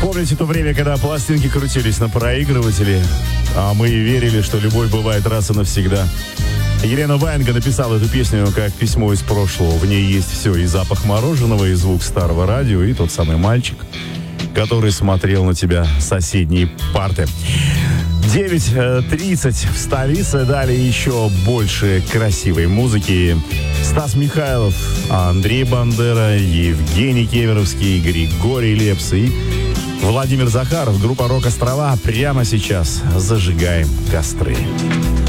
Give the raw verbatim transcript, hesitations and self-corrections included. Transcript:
Помните то время, когда пластинки крутились на проигрывателе, а мы верили, что любовь бывает раз и навсегда? Елена Ваенга написала эту песню как письмо из прошлого. В ней есть все: и запах мороженого, и звук старого радио, и тот самый мальчик, который смотрел на тебя с соседней парты. девять тридцать в столице. Далее еще больше красивой музыки. Стас Михайлов, Андрей Бандера, Евгений Кеверовский, Григорий Лепс и Владимир Захаров. Группа «Рок-Острова». Прямо сейчас зажигаем костры.